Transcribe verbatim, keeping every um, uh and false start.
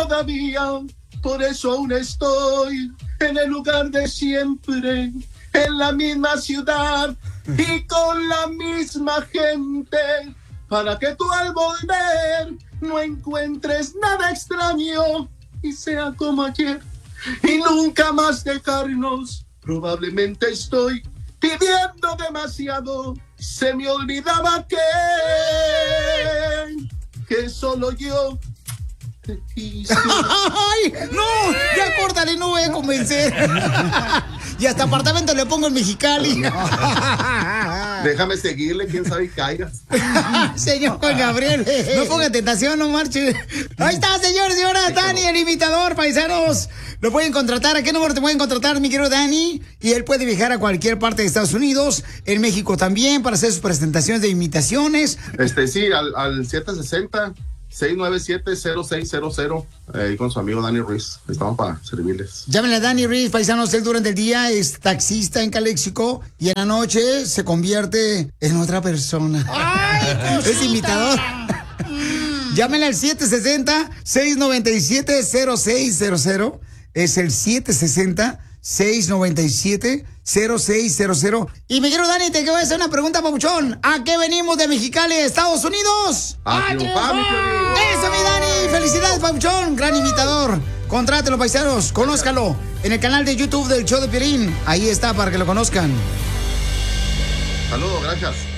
todavía, por eso aún estoy en el lugar de siempre, en la misma ciudad y con la misma gente, para que tú al volver no encuentres nada extraño y sea como ayer y nunca más dejarnos. Probablemente estoy pidiendo demasiado, se me olvidaba que, que solo yo te quise. ¡Ay! ¡No! Ya córtale, no voy a convencer. Y hasta apartamento le pongo en Mexicali. Déjame seguirle, quién sabe y caigas. Señor Juan Gabriel, no ponga tentación, no marche. Ahí está, señores, señoras, Dani, el imitador, paisanos. Lo pueden contratar. ¿A qué número te pueden contratar, mi querido Dani? Y él puede viajar a cualquier parte de Estados Unidos, en México también, para hacer sus presentaciones de imitaciones. Este, sí, al, al siete sesenta, seis nueve siete, cero seis cero cero, eh, con su amigo Dani Ruiz. Estamos para servirles. Llámenle a Dani Ruiz, paisanos. Él durante el día es taxista en Calexico y en la noche se convierte en otra persona. ¡Ay, es imitador. Llámenle al siete sesenta, seis noventa y siete, cero seis cero cero. Es el siete sesenta, seis noventa y siete, cero seis cero cero. Y me quiero, Dani, te voy a hacer una pregunta, papuchón. ¿A qué venimos de Mexicali, Estados Unidos? ¡A triunfar, mi querido! ¡Eso, mi Dani! ¡Felicidades, papuchón! Gran imitador. Contrátelo, paisanos. Conózcalo en el canal de YouTube del Show de Piolín. Ahí está, para que lo conozcan. Saludos, gracias.